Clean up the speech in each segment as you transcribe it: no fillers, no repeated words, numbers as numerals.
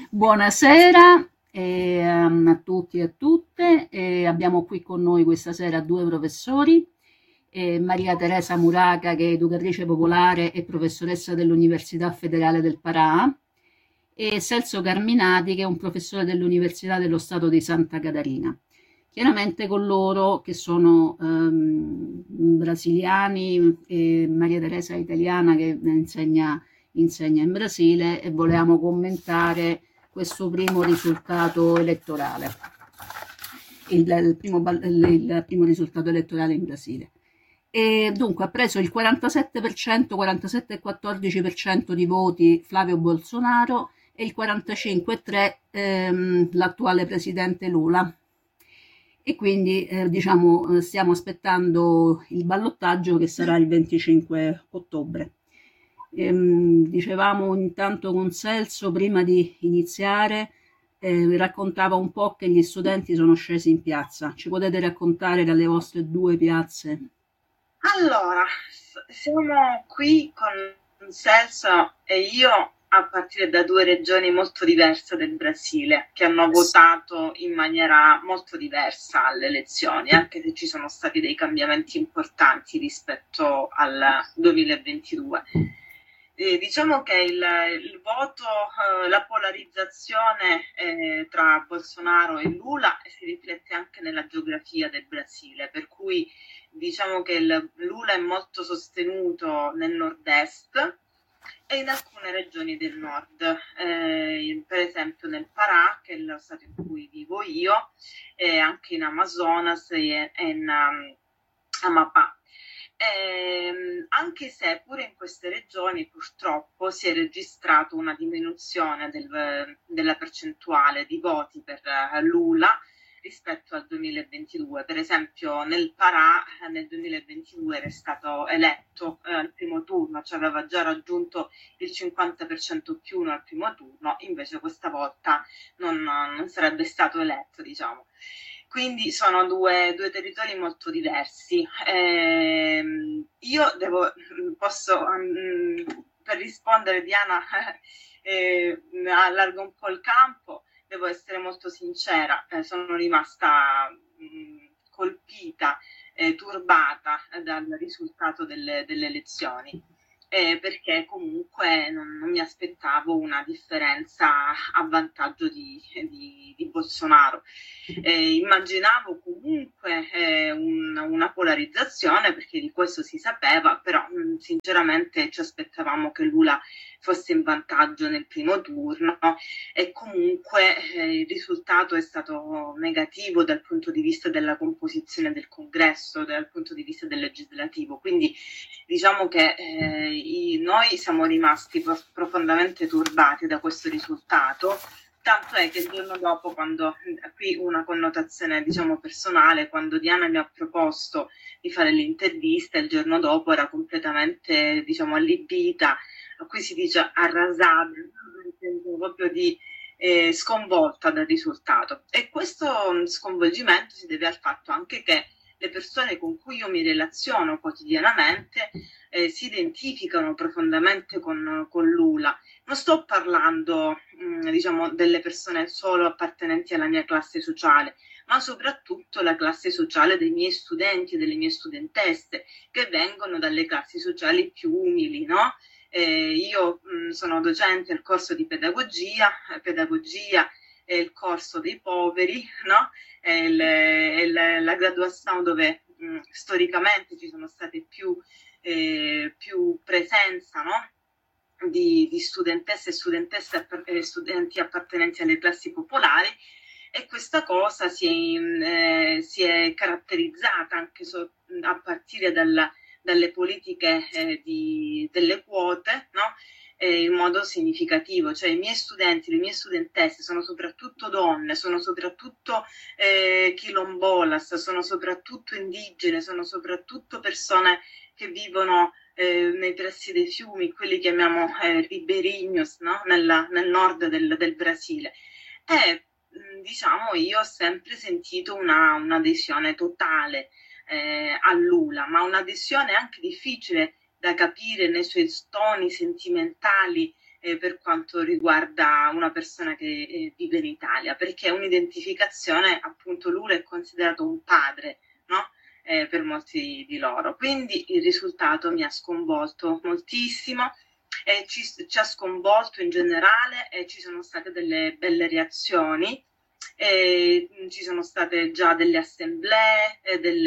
Buonasera a tutti e a tutte. Abbiamo qui con noi questa sera due professori, Maria Teresa Muraca, che è educatrice popolare e professoressa dell'Università Federale del Pará, e Celso Carminati, che è un professore dell'Università dello Stato di Santa Catarina. Chiaramente con loro, che sono brasiliani, e Maria Teresa è italiana che insegna in Brasile, e volevamo commentare questo primo risultato elettorale, il primo risultato elettorale in Brasile. E dunque ha preso il 47%, 47,14% di voti Flavio Bolsonaro e il 45,3% l'attuale presidente Lula. E quindi diciamo stiamo aspettando il ballottaggio che sarà il 25 ottobre. Dicevamo intanto con Celso, prima di iniziare, raccontava un po' che gli studenti sono scesi in piazza. Ci potete raccontare dalle vostre due piazze? Allora, siamo qui con Celso e io a partire da due regioni molto diverse del Brasile, che hanno votato in maniera molto diversa alle elezioni, anche se ci sono stati dei cambiamenti importanti rispetto al 2022. Diciamo che il voto, la polarizzazione tra Bolsonaro e Lula si riflette anche nella geografia del Brasile, per cui diciamo che Lula è molto sostenuto nel nord-est e in alcune regioni del nord, per esempio nel Pará, che è lo stato in cui vivo io, e anche in Amazonas e in Amapá. Anche se pure in queste regioni purtroppo si è registrato una diminuzione della percentuale di voti per Lula rispetto al 2022. Per esempio nel Pará nel 2022 era stato eletto al primo turno, cioè aveva già raggiunto il 50% più uno al primo turno, invece questa volta non sarebbe stato eletto, diciamo. Quindi sono due territori molto diversi. Io posso, per rispondere, Diana, allargo un po' il campo, devo essere molto sincera, sono rimasta colpita, turbata dal risultato delle elezioni. Perché comunque non mi aspettavo una differenza a vantaggio di Bolsonaro. Immaginavo comunque una polarizzazione, perché di questo si sapeva, però sinceramente ci aspettavamo che Lula fosse in vantaggio nel primo turno, e comunque il risultato è stato negativo dal punto di vista della composizione del congresso, dal punto di vista del legislativo. Quindi diciamo che noi siamo rimasti profondamente turbati da questo risultato, tanto è che il giorno dopo, quando qui una connotazione diciamo personale, quando Diana mi ha proposto di fare l'intervista, il giorno dopo era completamente diciamo allibita, qui si dice arrasata, proprio di sconvolta dal risultato. E questo sconvolgimento si deve al fatto anche che le persone con cui io mi relaziono quotidianamente si identificano profondamente con Lula. Non sto parlando diciamo delle persone solo appartenenti alla mia classe sociale, ma soprattutto la classe sociale dei miei studenti e delle mie studentesse, che vengono dalle classi sociali più umili, no? Io sono docente al corso di pedagogia è il corso dei poveri, no? È la graduazione dove storicamente ci sono state più presenza, no? di studentesse e studenti appartenenti alle classi popolari, e questa cosa si è caratterizzata anche a partire dalle politiche delle quote, no? In modo significativo, cioè i miei studenti, le mie studentesse sono soprattutto donne, sono soprattutto quilombolas, sono soprattutto indigene, sono soprattutto persone che vivono nei pressi dei fiumi, quelli che chiamiamo ribeirinhos, no? Nel nord del Brasile. E diciamo io ho sempre sentito un'adesione totale a Lula, ma un'adesione anche difficile da capire nei suoi toni sentimentali per quanto riguarda una persona che vive in Italia, perché è un'identificazione, appunto Lula è considerato un padre, no? Per molti di loro. Quindi il risultato mi ha sconvolto moltissimo. Ci ha sconvolto in generale e ci sono state delle belle reazioni. Ci sono state già delle assemblee,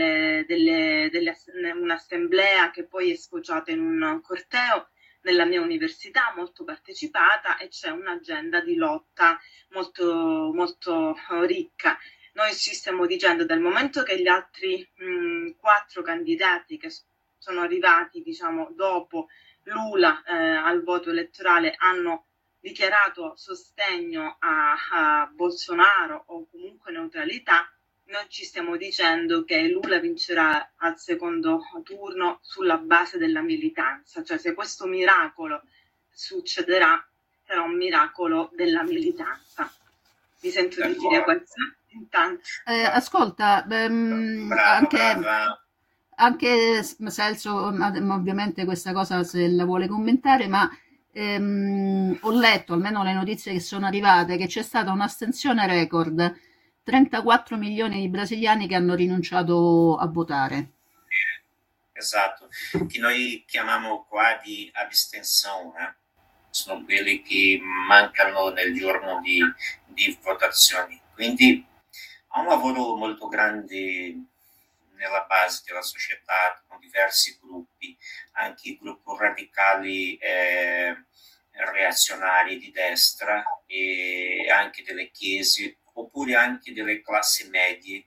un'assemblea che poi è sfociata in un corteo nella mia università molto partecipata, e c'è un'agenda di lotta molto, molto ricca. Noi ci stiamo dicendo, dal momento che gli altri 4 candidati che sono arrivati, diciamo, dopo Lula al voto elettorale hanno dichiarato sostegno a Bolsonaro o comunque neutralità, noi ci stiamo dicendo che Lula vincerà al secondo turno sulla base della militanza, cioè se questo miracolo succederà sarà un miracolo della militanza. Mi sento di dire questo intanto. Ascolta, Brava, brava. anche Celso, ovviamente questa cosa se la vuole commentare, ma ho letto, almeno le notizie che sono arrivate, che c'è stata un'astensione record, 34 milioni di brasiliani che hanno rinunciato a votare. Esatto, che noi chiamiamo qua di astensione, sono quelli che mancano nel giorno di votazioni. Quindi ha un lavoro molto grande nella base della società, con diversi gruppi, anche i gruppi radicali reazionari di destra e anche delle chiese, oppure anche delle classi medie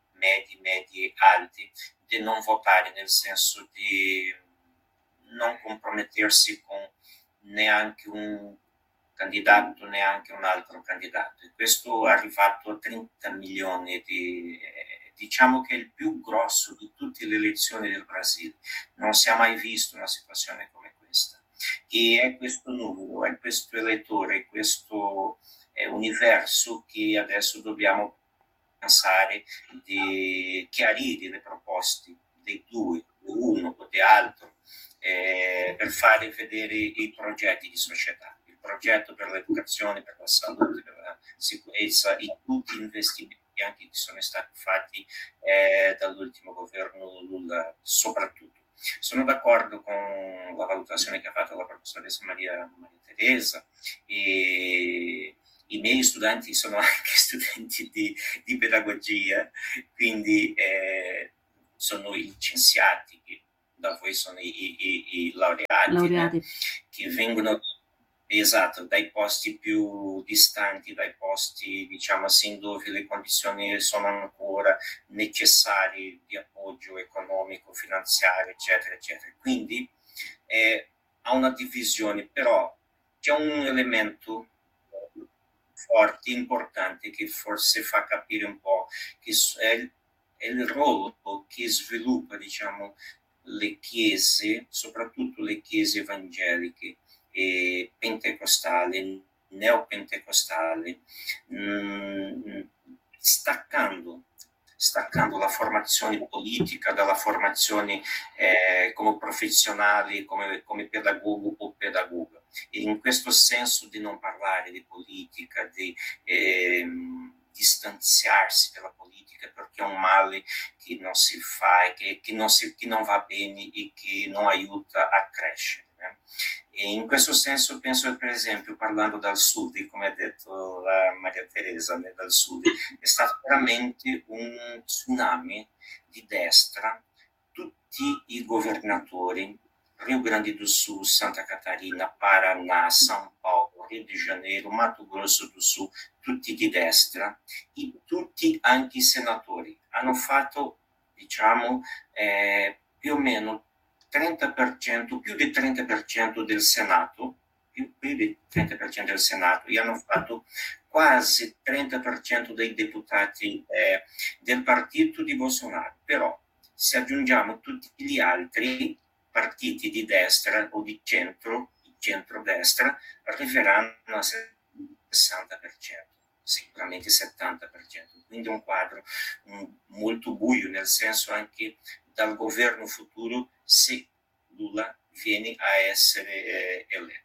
alti, di non votare, nel senso di non compromettersi con neanche un candidato, neanche un altro candidato. E questo è arrivato a 30 milioni diciamo che è il più grosso di tutte le elezioni del Brasile. Non si è mai visto una situazione come questa. E è questo numero, è questo elettore, è questo universo che adesso dobbiamo pensare di chiarire le proposte dei due, uno o dell'altro, per fare vedere i progetti di società, il progetto per l'educazione, per la salute, per la sicurezza, e tutti gli investimenti anche che sono stati fatti dall'ultimo governo Lula soprattutto. Sono d'accordo con la valutazione che ha fatto la professoressa Maria Teresa, e i miei studenti sono anche studenti di pedagogia, quindi sono i licenziati, che da voi sono i laureati. Che vengono, esatto, dai posti più distanti, dai posti, diciamo assim, dove le condizioni sono ancora necessarie di appoggio economico, finanziario, eccetera, eccetera. Quindi ha una divisione, però c'è un elemento forte, importante, che forse fa capire un po' che è il ruolo che sviluppa, diciamo, le chiese, soprattutto le chiese evangeliche e pentecostali, neopentecostali, staccando la formazione politica dalla formazione come professionale, come pedagogo o pedagoga. E in questo senso di non parlare di politica, di distanziarsi dalla politica, perché è un male che non si fa, che non va bene e che non aiuta a crescere. E in questo senso penso, per esempio, parlando dal sud, come ha detto la Maria Teresa, dal sud, è stato veramente un tsunami di destra. Tutti i governatori, Rio Grande do Sul, Santa Catarina, Paraná, São Paulo, Rio de Janeiro, Mato Grosso do Sul, tutti di destra, e tutti anche i senatori hanno fatto, diciamo, più o meno 30%, più del 30% del Senato, più del 30% del Senato, e hanno fatto quasi 30% dei deputati del partito di Bolsonaro. Però se aggiungiamo tutti gli altri partiti di destra o di centrodestra, arriveranno a 60%, sicuramente 70%. Quindi è un quadro molto buio, nel senso anche dal governo futuro, se Lula viene a essere eletto.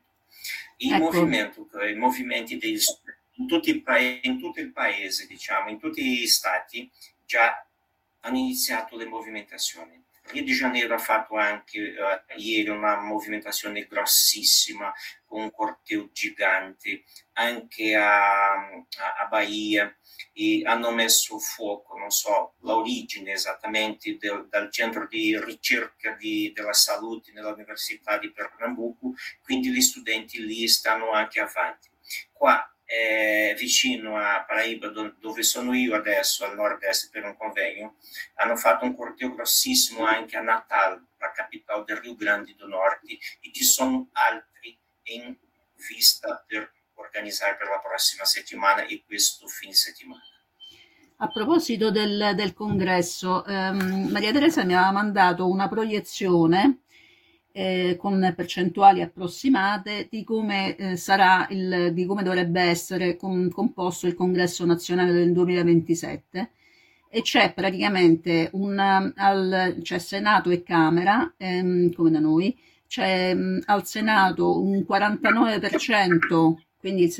Ecco. I movimenti in tutto il paese, diciamo, in tutti gli stati già hanno iniziato le movimentazioni. Rio de Janeiro ha fatto anche ieri una movimentazione grossissima con un corteo gigante, anche a Bahia, e hanno messo fuoco, non so l'origine esattamente dal centro di ricerca della salute nell'Università di Pernambuco, quindi gli studenti lì stanno anche avanti. Qua vicino a Paraíba, dove sono io adesso, al nord-est per un convegno, hanno fatto un corteo grossissimo anche a Natal, la capitale del Rio Grande do Norte, e ci sono altri in vista per organizzare per la prossima settimana e questo fine settimana. A proposito del congresso, Maria Teresa mi aveva mandato una proiezione con percentuali approssimate di come di come dovrebbe essere composto il congresso nazionale del 2027, e c'è praticamente c'è Senato e Camera, come da noi, c'è al Senato un 49%, quindi il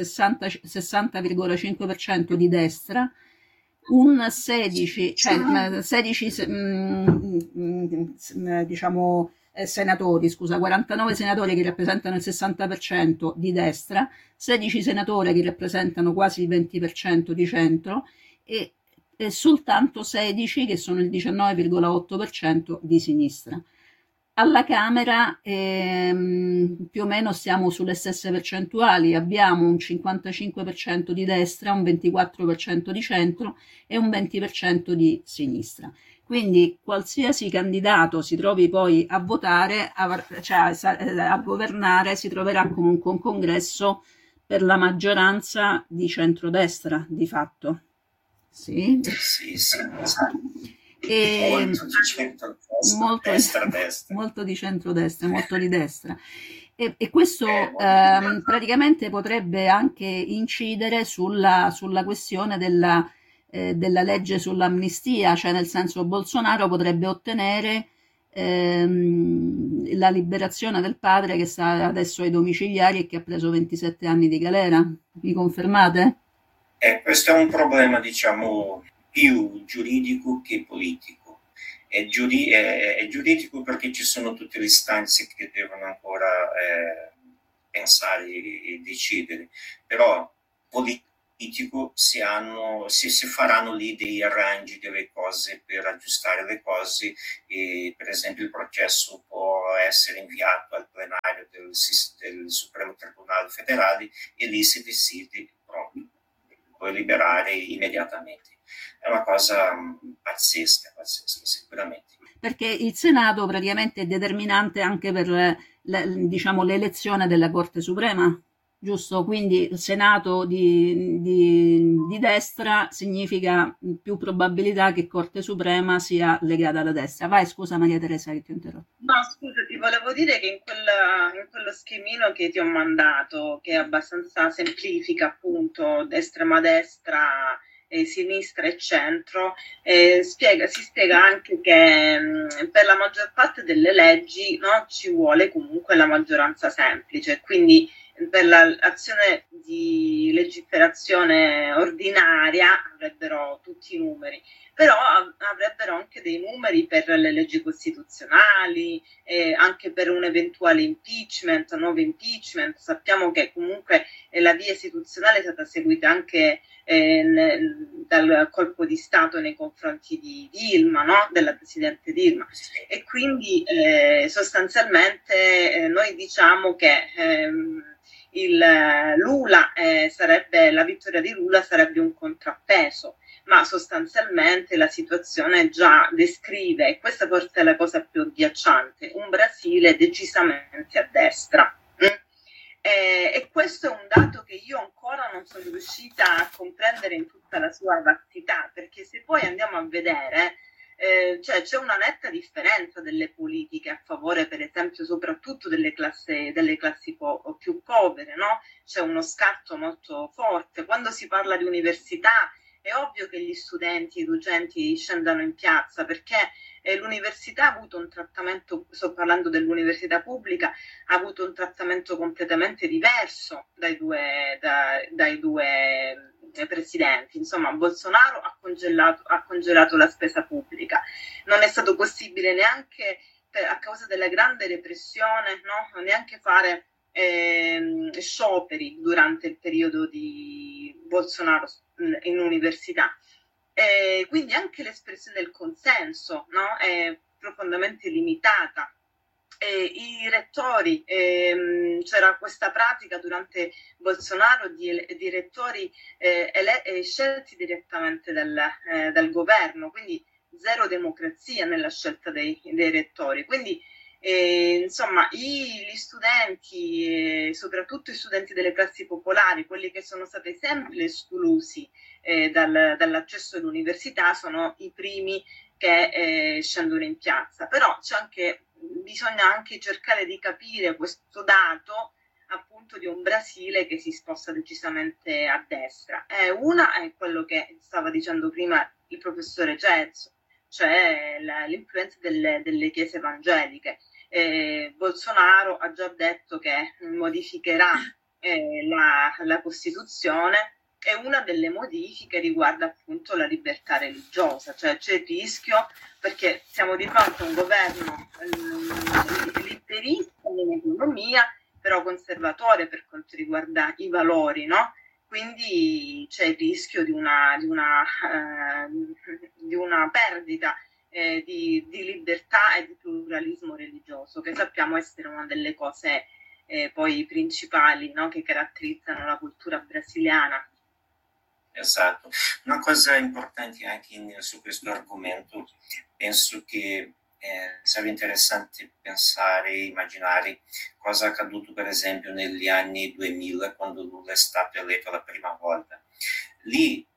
60,5% di destra, un 16, cioè 16 diciamo senatori, scusa, 49 senatori che rappresentano il 60% di destra, 16 senatori che rappresentano quasi il 20% di centro e soltanto 16 che sono il 19,8% di sinistra. Alla Camera più o meno siamo sulle stesse percentuali, abbiamo un 55% di destra, un 24% di centro e un 20% di sinistra. Quindi qualsiasi candidato si trovi poi a votare, a governare, si troverà comunque un congresso per la maggioranza di centrodestra, di fatto. Sì, esatto. Molto di centrodestra, molto di destra. E questo praticamente potrebbe anche incidere sulla questione della legge sull'amnistia, cioè nel senso Bolsonaro potrebbe ottenere la liberazione del padre che sta adesso ai domiciliari e che ha preso 27 anni di galera. Mi confermate? Questo è un problema, diciamo, più giuridico che politico. È giuridico perché ci sono tutte le istanze che devono ancora pensare e decidere, però politico si faranno lì dei arrangi, delle cose per aggiustare le cose, e per esempio il processo può essere inviato al plenario del Supremo Tribunale Federale e lì si decide proprio, puoi liberare immediatamente. È una cosa pazzesca, sicuramente. Perché il Senato praticamente è determinante anche per diciamo, l'elezione della Corte Suprema, giusto? Quindi il Senato di destra significa più probabilità che Corte Suprema sia legata alla destra. Vai, scusa Maria Teresa che ti ho interrotto. No, scusa, ti volevo dire che in quello schemino che ti ho mandato, che abbastanza semplifica appunto estrema destra, sinistra e centro, si spiega anche che per la maggior parte delle leggi, no, ci vuole comunque la maggioranza semplice, quindi per l'azione di legiferazione ordinaria avrebbero tutti i numeri, però avrebbero anche dei numeri per le leggi costituzionali, anche per un eventuale impeachment, nuovo impeachment. Sappiamo che comunque la via istituzionale è stata seguita anche dal colpo di Stato nei confronti di Dilma, no? Della Presidente Dilma, e quindi sostanzialmente noi diciamo che la vittoria di Lula sarebbe un contrappeso, ma sostanzialmente la situazione già descrive, e questa forse è la cosa più agghiacciante, un Brasile decisamente a destra. E questo è un dato che io ancora non sono riuscita a comprendere in tutta la sua vastità, perché se poi andiamo a vedere, cioè c'è una netta differenza delle politiche a favore, per esempio, soprattutto delle classi più povere, no? C'è uno scarto molto forte. Quando si parla di università è ovvio che gli studenti, i docenti scendano in piazza, perché l'università ha avuto un trattamento, sto parlando dell'università pubblica, ha avuto un trattamento completamente diverso dai due presidenti. Insomma, Bolsonaro ha congelato la spesa pubblica. Non è stato possibile neanche, a causa della grande repressione, no? Neanche fare scioperi durante il periodo di Bolsonaro in università. Quindi anche l'espressione del consenso, no? È profondamente limitata. I rettori, c'era questa pratica durante Bolsonaro di rettori scelti direttamente dal governo, quindi zero democrazia nella scelta dei rettori. Quindi insomma gli studenti, soprattutto i studenti delle classi popolari, quelli che sono stati sempre esclusi dall'accesso all'università, sono i primi che scendono in piazza. Però bisogna anche cercare di capire questo dato, appunto, di un Brasile che si sposta decisamente a destra. Una è quello che stava dicendo prima il professore Cezzo, cioè l'influenza delle chiese evangeliche. Bolsonaro ha già detto che modificherà la Costituzione, e una delle modifiche riguarda appunto la libertà religiosa, cioè c'è il rischio, perché siamo di fronte a un governo liberista in economia, però conservatore per quanto riguarda i valori, no? Quindi c'è il rischio di una perdita di libertà e di pluralismo religioso, che sappiamo essere una delle cose poi principali, no? Che caratterizzano la cultura brasiliana. Esatto. Una cosa importante anche su questo argomento, penso che sarebbe interessante pensare, immaginare cosa è accaduto per esempio negli anni 2000 quando Lula è stato eletto la prima volta. Lì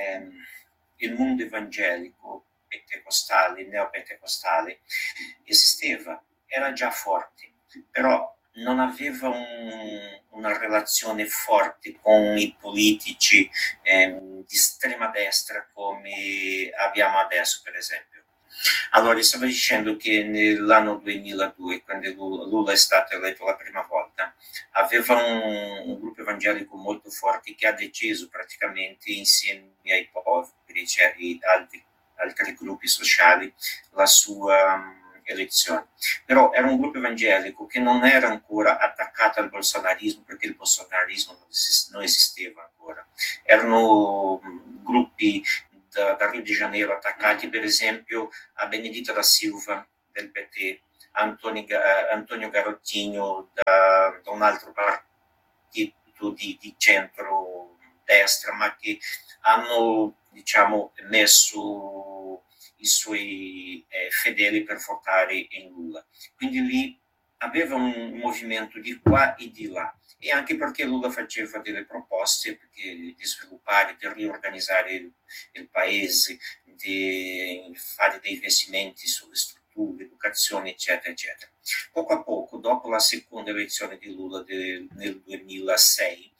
il mondo evangelico, pentecostale, neopentecostale, esisteva, era già forte, però non aveva una relazione forte con i politici di estrema destra come abbiamo adesso, per esempio. Allora, stavo dicendo che nell'anno 2002, quando Lula è stato eletto la prima volta, aveva un gruppo evangelico molto forte che ha deciso praticamente insieme ai poveri, cioè altri gruppi sociali, la sua elezione. Però era un gruppo evangelico che non era ancora attaccato al bolsonarismo, perché il bolsonarismo non esisteva ancora. Erano gruppi da Rio de Janeiro attaccati per esempio a Benedita da Silva del PT, Antonio Garotinho da un altro partito di centro-destra, ma che hanno, diciamo, messo i suoi fedeli per votare in Lula. Quindi lì aveva un movimento di qua e di là, e anche perché Lula faceva delle proposte di sviluppare, di riorganizzare il paese, di fare dei investimenti sulle strutture, educazione, eccetera, eccetera. Poco a poco, dopo la seconda elezione di Lula nel 2006,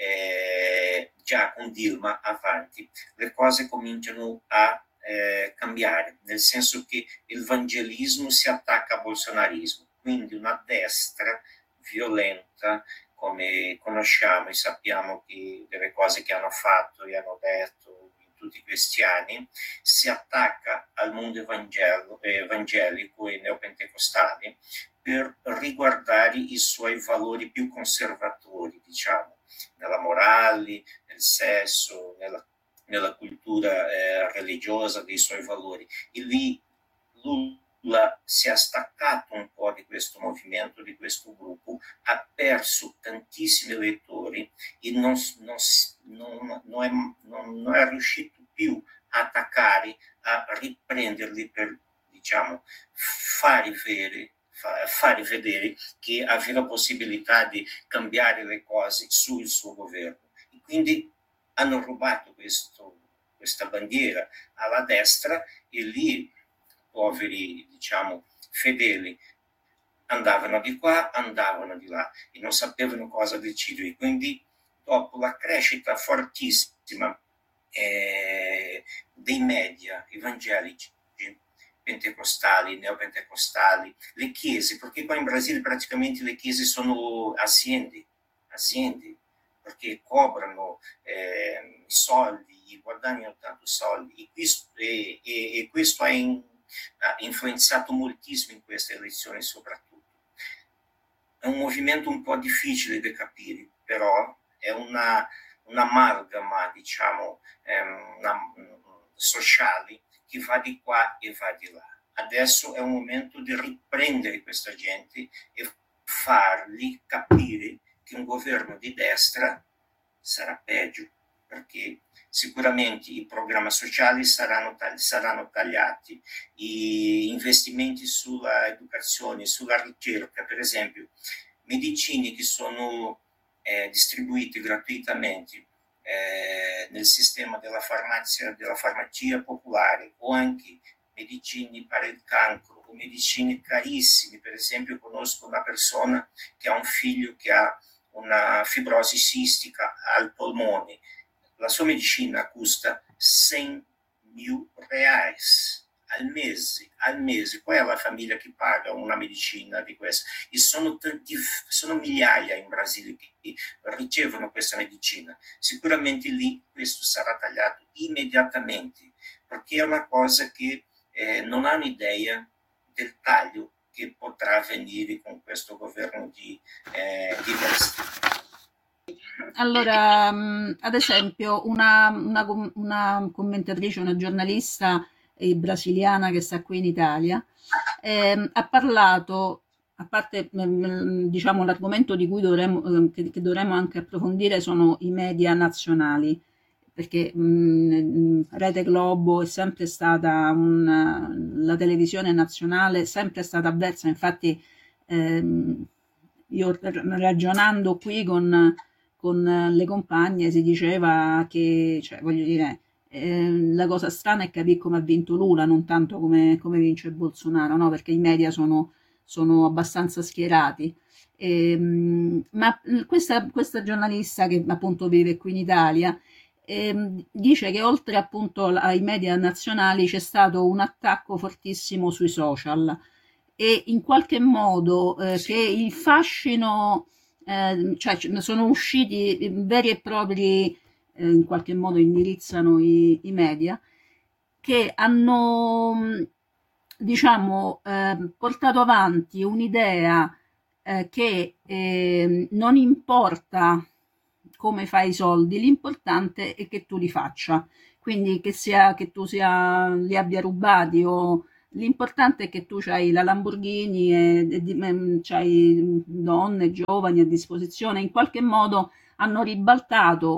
già con Dilma avanti, le cose cominciano a cambiare, nel senso che il vangelismo si attacca al bolsonarismo, quindi una destra violenta, come conosciamo e sappiamo che delle cose che hanno fatto e hanno detto in tutti questi anni, si attacca al mondo evangelico e neopentecostale per riguardare i suoi valori più conservatori, diciamo, nella morale, nel sesso, nella cultura religiosa, dei suoi valori. E lì Lula si è staccato un po' di questo movimento, di questo gruppo, ha perso tantissimi elettori e non è riuscito più a attaccare, a riprenderli per, diciamo, fare vedere che aveva possibilità di cambiare le cose sul suo governo. E quindi hanno rubato questa bandiera alla destra, e lì poveri, diciamo, fedeli andavano di qua, andavano di là e non sapevano cosa decidere. Quindi dopo la crescita fortissima dei media evangelici, pentecostali, neopentecostali, le chiese, perché qua in Brasile praticamente le chiese sono aziende, perché cobrano soldi, guadagnano tanto soldi, e questo ha influenzato moltissimo in queste elezioni soprattutto. È un movimento un po' difficile da capire, però è un'amalgama, diciamo, sociale, che va di qua e va di là. Adesso è un momento di riprendere questa gente e fargli capire che un governo di destra sarà peggio, perché sicuramente i programmi sociali saranno tagliati, gli investimenti sulla educazione, sulla ricerca, per esempio, medicine che sono distribuite gratuitamente nel sistema della farmacia popolare, o anche medicine per il cancro, o medicine carissime. Per esempio, conosco una persona che ha un figlio che ha una fibrosi cistica al polmone. La sua medicina costa 100.000 reais al mese. Qual è la famiglia che paga una medicina di questa? E sono migliaia in Brasile che ricevono questa medicina. Sicuramente lì questo sarà tagliato immediatamente, perché è una cosa che non hanno idea del taglio che potrà avvenire con questo governo di destra. Allora, ad esempio, una commentatrice, una giornalista brasiliana che sta qui in Italia, ha parlato, a parte diciamo l'argomento di cui che dovremmo anche approfondire sono i media nazionali, perché Rete Globo è sempre stata la televisione nazionale, è sempre stata avversa. Infatti io ragionando qui con le compagne si diceva che, cioè, voglio dire, la cosa strana è capire come ha vinto Lula, non tanto come vince Bolsonaro, no? Perché i media sono abbastanza schierati. Ma questa giornalista che appunto vive qui in Italia dice che oltre appunto ai media nazionali c'è stato un attacco fortissimo sui social, e in qualche modo che il fascino, cioè sono usciti veri e propri, in qualche modo indirizzano i media, che hanno diciamo portato avanti un'idea che non importa come fai i soldi, l'importante è che tu li faccia, quindi che tu li abbia rubati, o l'importante è che tu hai la Lamborghini e c'hai donne giovani a disposizione. In qualche modo hanno ribaltato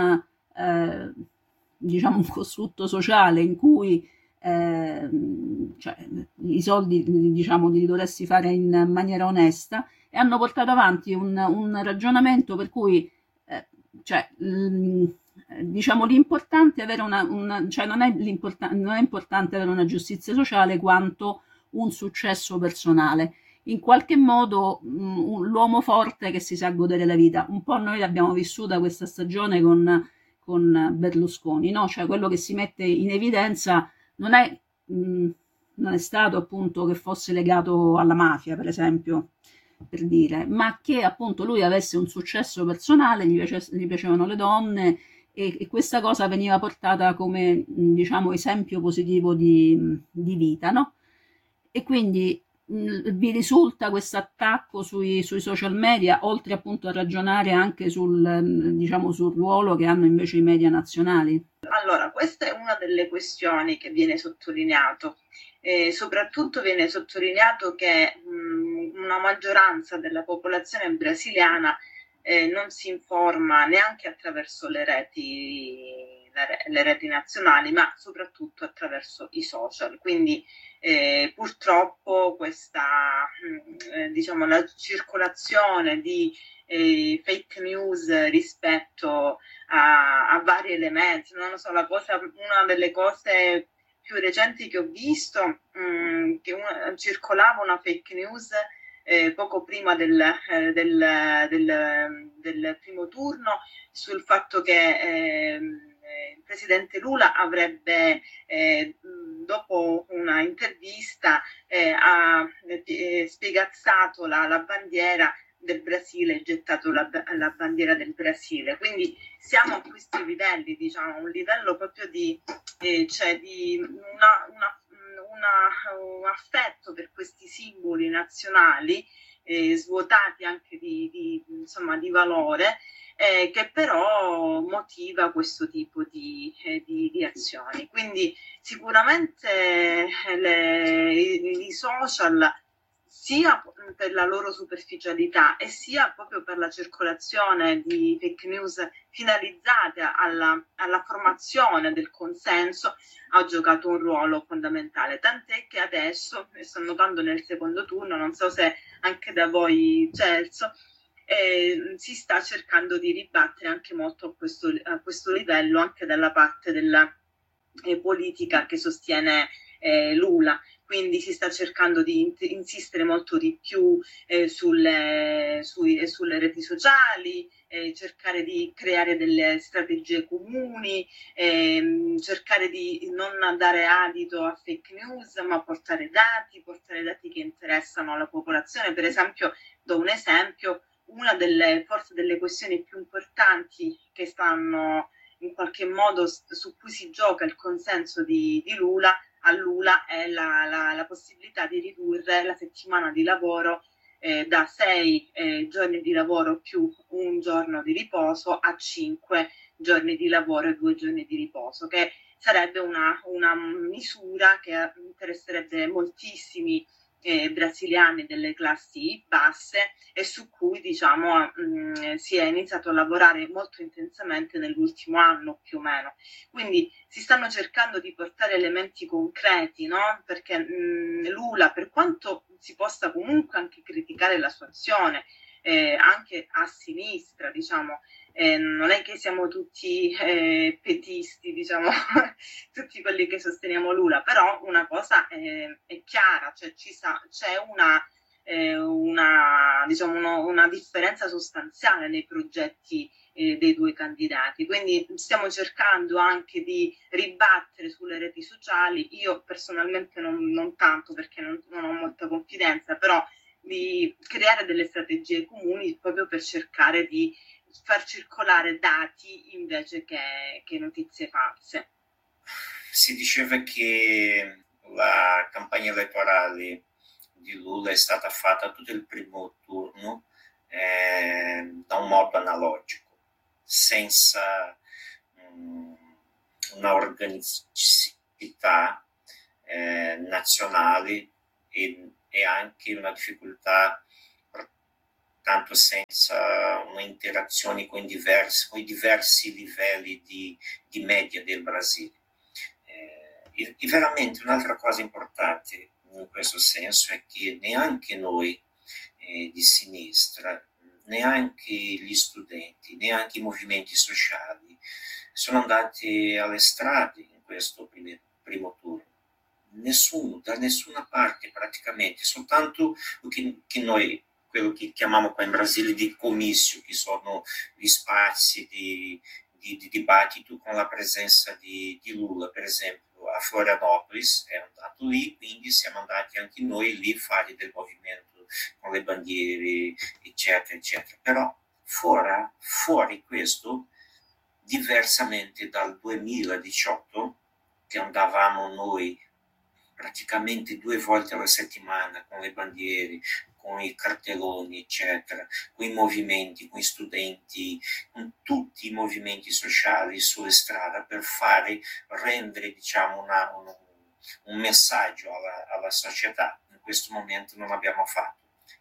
diciamo un costrutto sociale in cui cioè, i soldi diciamo li dovresti fare in maniera onesta, e hanno portato avanti un ragionamento per cui cioè, diciamo l'importante è avere cioè non è importante avere una giustizia sociale quanto un successo personale. In qualche modo l'uomo forte che si sa godere la vita. Un po' noi l'abbiamo vissuta questa stagione con Berlusconi, no? Cioè quello che si mette in evidenza non è stato appunto che fosse legato alla mafia, per esempio, per dire, ma che appunto lui avesse un successo personale, gli piacevano le donne, e questa cosa veniva portata come diciamo esempio positivo di vita, no? E quindi vi risulta questo attacco sui social media, oltre appunto a ragionare anche diciamo, sul ruolo che hanno invece i media nazionali? Allora, questa è una delle questioni che viene sottolineato. Soprattutto viene sottolineato che una maggioranza della popolazione brasiliana non si informa neanche attraverso le reti nazionali, ma soprattutto attraverso i social. Quindi purtroppo questa diciamo la circolazione di fake news rispetto a vari elementi, non lo so, una delle cose più recenti che ho visto, che circolava una fake news poco prima del primo turno sul fatto che il presidente Lula avrebbe, dopo una intervista, ha spiegazzato la bandiera del Brasile e gettato la bandiera del Brasile. Quindi siamo a questi livelli, diciamo, un livello proprio cioè di un affetto per questi simboli nazionali, svuotati anche insomma, di valore, che però motiva questo tipo di azioni. Quindi sicuramente i social, sia per la loro superficialità e sia proprio per la circolazione di fake news finalizzate alla formazione del consenso, ha giocato un ruolo fondamentale, tant'è che adesso, sto notando nel secondo turno, non so se anche da voi Celso, si sta cercando di ribattere anche molto a questo livello anche dalla parte della politica che sostiene Lula. Quindi si sta cercando di insistere molto di più sulle reti sociali, cercare di creare delle strategie comuni, cercare di non dare adito a fake news, ma portare dati che interessano alla popolazione. Per esempio, do un esempio, forse delle questioni più importanti che stanno in qualche modo su cui si gioca il consenso a Lula è la possibilità di ridurre la settimana di lavoro da 6 giorni di lavoro più un giorno di riposo a 5 giorni di lavoro e 2 giorni di riposo, che sarebbe una misura che interesserebbe moltissimi brasiliani delle classi basse e su cui, diciamo, si è iniziato a lavorare molto intensamente nell'ultimo anno più o meno. Quindi si stanno cercando di portare elementi concreti, no? Perché Lula, per quanto si possa comunque anche criticare la sua azione, anche a sinistra, diciamo, non è che siamo tutti petisti, diciamo, tutti quelli che sosteniamo Lula, però una cosa è chiara, cioè c'è una differenza sostanziale nei progetti dei due candidati. Quindi stiamo cercando anche di ribattere sulle reti sociali. Io personalmente non tanto, perché non ho molta confidenza, però di creare delle strategie comuni proprio per cercare di far circolare dati invece che notizie false. Si diceva che la campagna elettorale di Lula è stata fatta tutto il primo turno da un modo analogico, senza una organicità nazionale e anche una difficoltà, tanto senza una interazione con i diversi livelli di media del Brasile. E veramente un'altra cosa importante in questo senso è che neanche noi di sinistra, neanche gli studenti, neanche i movimenti sociali sono andati alle strade in questo primo turno. Nessuno, da nessuna parte praticamente, soltanto che noi, quello che chiamiamo qua in Brasile di comizio, che sono gli spazi di dibattito con la presenza di Lula, per esempio a Florianópolis è andato lì, quindi siamo andati anche noi lì a fare del movimento con le bandiere, eccetera, eccetera. Però fuori questo, diversamente dal 2018, che andavamo noi praticamente 2 volte alla settimana con le bandiere, con i cartelloni, eccetera, con i movimenti, con i studenti, con tutti i movimenti sociali sulle strade per rendere, diciamo, un messaggio alla società. In questo momento non l'abbiamo fatto.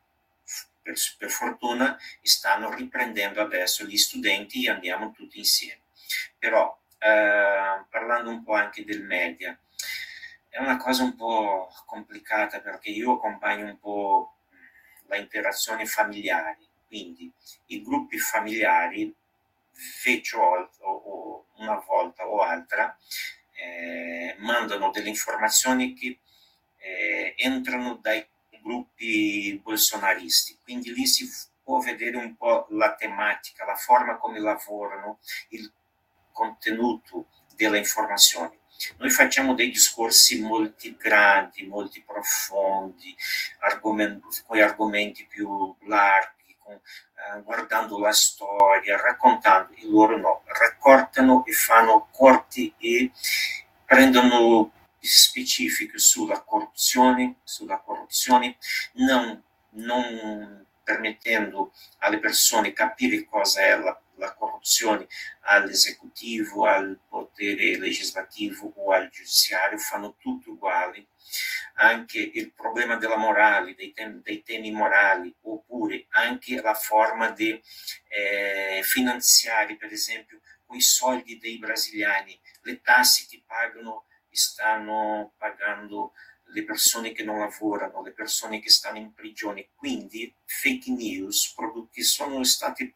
Per fortuna stanno riprendendo adesso gli studenti e andiamo tutti insieme. Però, parlando un po' anche del media, è una cosa un po' complicata perché io accompagno un po' la interazione familiare, quindi i gruppi familiari fecero una volta o altra mandano delle informazioni che entrano dai gruppi bolsonaristi, quindi lì si può vedere un po' la tematica, la forma come lavorano, contenuto della informazione. Noi facciamo dei discorsi molto grandi, molto profondi, con argomenti più larghi, guardando la storia, raccontando. E loro no, raccontano e fanno corti e prendono specifiche sulla corruzione, non permettendo alle persone capire cosa è la corruzione all'esecutivo, al potere legislativo o al giudiziario, fanno tutto uguali. Anche il problema della morale, dei temi morali, oppure anche la forma di finanziare, per esempio, con i soldi dei brasiliani, le tasse che stanno pagando le persone che non lavorano, le persone che stanno in prigione. Quindi fake news che sono state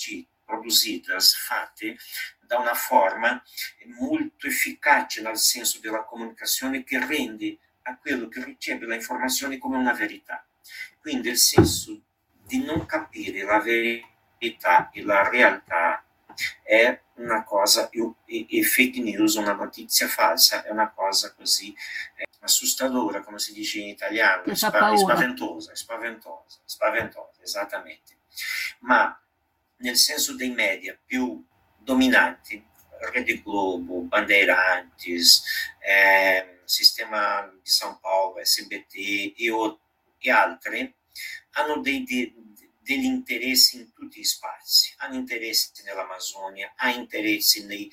fatte da una forma molto efficace nel senso della comunicazione, che rende a quello che riceve la informazione come una verità. Quindi il senso di non capire la verità e la realtà è una cosa, e fake news, una notizia falsa, è una cosa così assustadora, come si dice in italiano, spaventosa, esattamente. Ma nel senso dei media più dominanti, Rede Globo, Bandeirantes, Sistema di São Paulo, SBT e altri, hanno degli interessi in tutti gli spazi, hanno interessi nell'Amazzonia, hanno interessi nei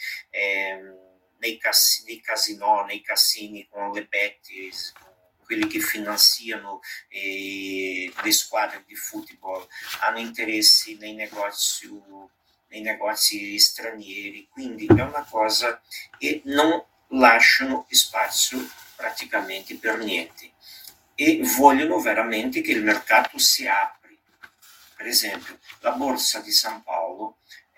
casinò, nei cassini con le Betis, quelli che finanziano le squadre di football, hanno interessi nei negozi stranieri, quindi è una cosa che non lasciano spazio praticamente per niente e vogliono veramente che il mercato si apri. Per esempio, la borsa di San Paolo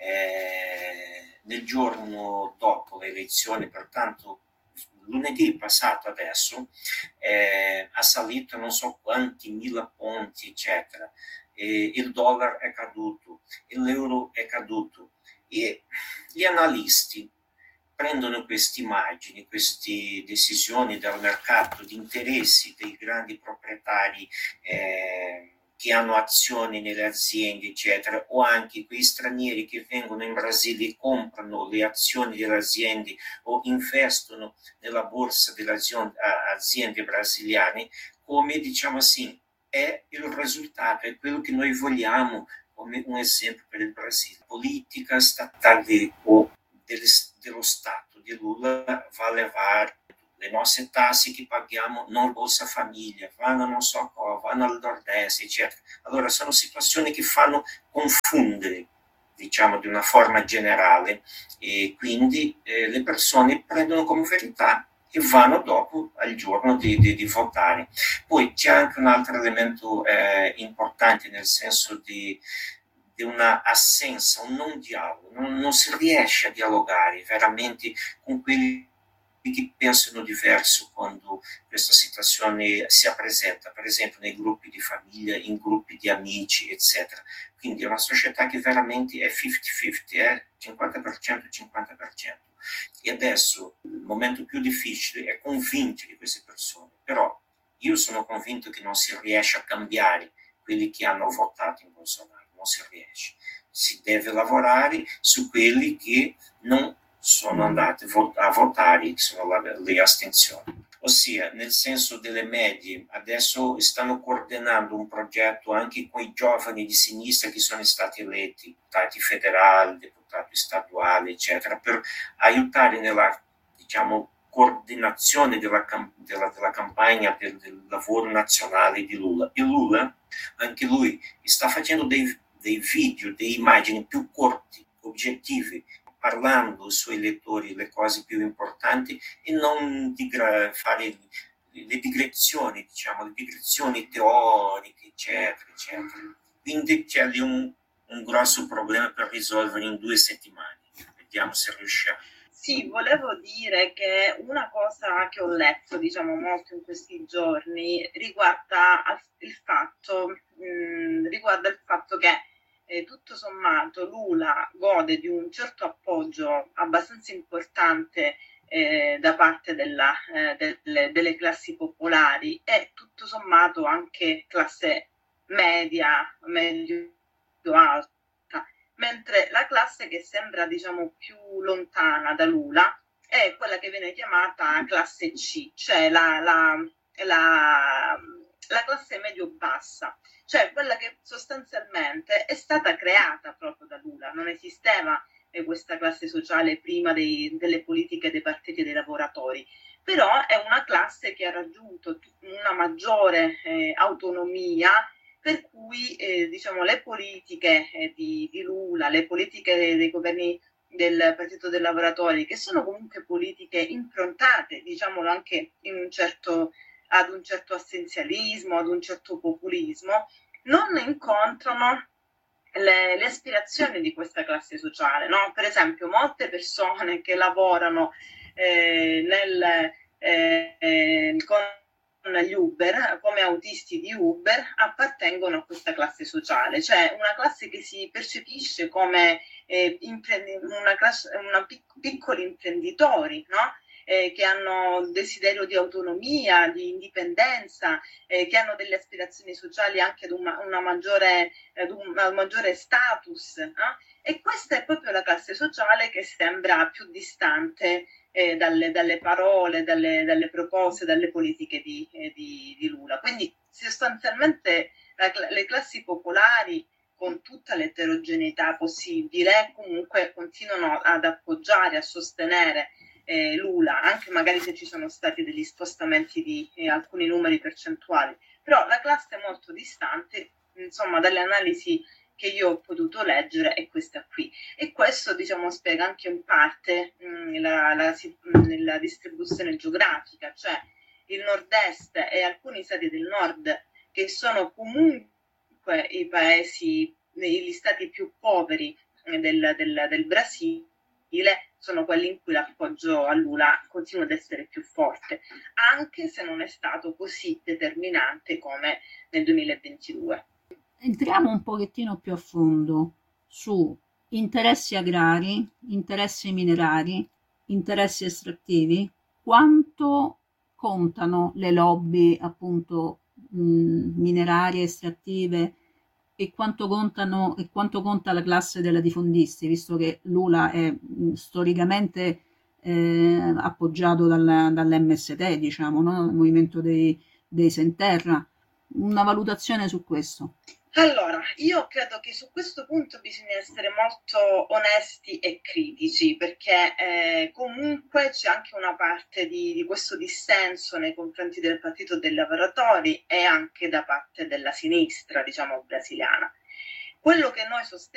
nel giorno dopo le elezioni, pertanto lunedì passato adesso, ha salito non so quanti 1000 punti, eccetera. Il dollaro è caduto, l'euro è caduto, e gli analisti prendono queste immagini, queste decisioni del mercato, di interessi dei grandi proprietari che hanno azioni nelle aziende, eccetera, o anche quei stranieri che vengono in Brasile e comprano le azioni delle aziende o investono nella borsa delle aziende brasiliane, come, diciamo assim, è il risultato, è quello che noi vogliamo come un esempio per il Brasile. La politica statale o dello Stato di Lula va a levare le nostre tasse che paghiamo non Bolsa Famiglia, vanno non so cosa, vanno al nord-est, eccetera. Allora sono situazioni che fanno confondere, diciamo, di una forma generale, e quindi le persone prendono come verità e vanno dopo al giorno di votare. Poi c'è anche un altro elemento importante, nel senso di una assenza, un non dialogo, non si riesce a dialogare veramente con quelli che pensano diverso quando questa situazione si presenta, per esempio nei gruppi di famiglia, in gruppi di amici, eccetera. Quindi è una società che veramente è 50-50, è 50% 50%. E adesso il momento più difficile è convincere queste persone, però io sono convinto che non si riesce a cambiare quelli che hanno votato in Bolsonaro, non si riesce. Si deve lavorare su quelli che non sono andati a votare, che sono le astensioni. Ossia, nel senso delle medie, adesso stanno coordinando un progetto anche con i giovani di sinistra che sono stati eletti, deputati federali, deputati statuali, eccetera, per aiutare nella, diciamo, coordinazione della campagna del lavoro nazionale di Lula. E Lula, anche lui, sta facendo dei video, delle immagini più corti, oggettivi, parlando ai suoi lettori le cose più importanti e non fare le digressioni, diciamo, le digressioni teoriche, eccetera, eccetera. Quindi c'è lì un grosso problema per risolvere in 2 settimane. Vediamo se riusciamo. Sì, volevo dire che una cosa che ho letto, diciamo, molto in questi giorni riguarda il fatto che tutto sommato Lula gode di un certo appoggio abbastanza importante da parte delle classi popolari e tutto sommato anche classe media, medio-alta, mentre la classe che sembra diciamo più lontana da Lula è quella che viene chiamata classe C, cioè la classe medio-bassa, cioè quella che sostanzialmente è stata creata proprio da Lula. Non esisteva questa classe sociale prima delle politiche dei partiti dei lavoratori, però è una classe che ha raggiunto una maggiore autonomia, per cui diciamo, le politiche di Lula, le politiche dei governi del Partito dei Lavoratori, che sono comunque politiche improntate, diciamolo anche ad un certo assistenzialismo, ad un certo populismo, non incontrano le aspirazioni di questa classe sociale, no? Per esempio, molte persone che lavorano con gli Uber, come autisti di Uber, appartengono a questa classe sociale, cioè una classe che si percepisce come piccoli imprenditori, no? Che hanno desiderio di autonomia, di indipendenza, che hanno delle aspirazioni sociali anche ad un maggiore status, no? E questa è proprio la classe sociale che sembra più distante dalle parole, dalle proposte, dalle politiche di Lula. Quindi sostanzialmente le classi popolari, con tutta l'eterogeneità possibile, comunque continuano ad appoggiare, a sostenere Lula, anche magari se ci sono stati degli spostamenti di alcuni numeri percentuali, però la classe è molto distante, insomma, dalle analisi che io ho potuto leggere è questa qui, e questo diciamo spiega anche in parte la distribuzione geografica, cioè il nord-est e alcuni stati del nord che sono comunque gli stati più poveri del Brasile, sono quelli in cui l'appoggio a Lula continua ad essere più forte, anche se non è stato così determinante come nel 2022. Entriamo un pochettino più a fondo su interessi agrari, interessi minerari, interessi estrattivi, quanto contano le lobby appunto minerarie, estrattive, e quanto conta la classe dei latifondisti, visto che Lula è storicamente appoggiato dall'MST, diciamo, no? Il movimento dei Senterra. Una valutazione su questo. Allora, io credo che su questo punto bisogna essere molto onesti e critici, perché comunque c'è anche una parte di questo dissenso nei confronti del Partito dei Lavoratori e anche da parte della sinistra, diciamo, brasiliana. Quello che noi sosteniamo